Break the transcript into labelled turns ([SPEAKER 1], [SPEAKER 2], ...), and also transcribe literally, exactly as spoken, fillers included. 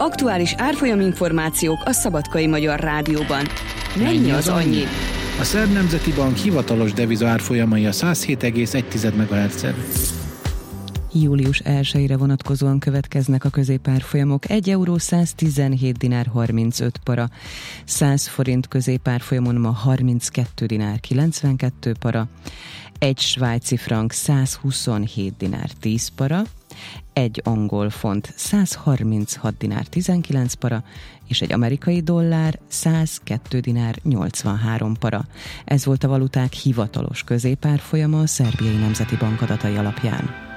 [SPEAKER 1] Aktuális árfolyaminformációk a Szabadkai Magyar Rádióban. Mennyi az annyi?
[SPEAKER 2] A Szerb Nemzeti Bank hivatalos deviza árfolyamai a száz hét egész egy megahertz-en.
[SPEAKER 3] július elsejére vonatkozóan következnek a középárfolyamok. egy euró száztizenhét dinár harmincöt para, száz forint középárfolyamon ma harminckettő dinár kilencvenkettő para, egy svájci frank százhuszonhét dinár tíz para, egy angol font százharminchat dinár tizenkilenc para, és egy amerikai dollár százkettő dinár nyolcvanhárom para. Ez volt a valuták hivatalos középárfolyama a Szerbiai Nemzeti Bank adatai alapján.